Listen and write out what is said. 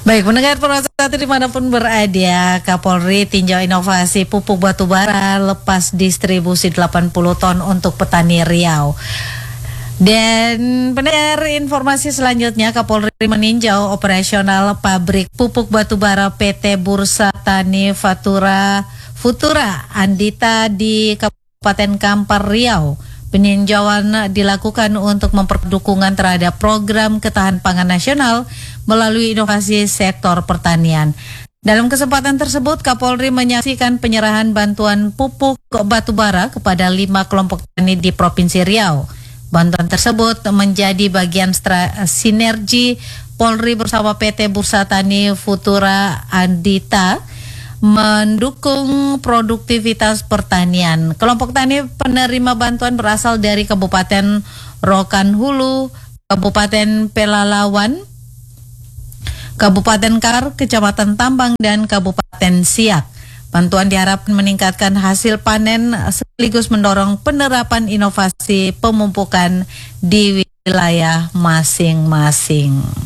Baik, mendengar pemirsa dimanapun berada, Kapolri tinjau inovasi pupuk batubara lepas distribusi 80 ton untuk petani Riau. Dan pendengar informasi selanjutnya, Kapolri meninjau operasional pabrik pupuk batubara PT Bursa Tani Futura Andita di Kabupaten Kampar Riau. Peninjauan dilakukan untuk memperdukungan terhadap program ketahanan pangan nasional melalui inovasi sektor pertanian. Dalam kesempatan tersebut, Kapolri menyaksikan penyerahan bantuan pupuk batubara kepada 5 kelompok tani di Provinsi Riau. Bantuan tersebut menjadi bagian sinergi Polri bersama PT Bursa Tani Futura Andita mendukung produktivitas pertanian. Kelompok tani penerima bantuan berasal dari Kabupaten Rokan Hulu, Kabupaten Pelalawan, Kabupaten Kar, Kecamatan Tambang, dan Kabupaten Siak. Bantuan diharapkan meningkatkan hasil panen sekaligus mendorong penerapan inovasi pemupukan di wilayah masing-masing.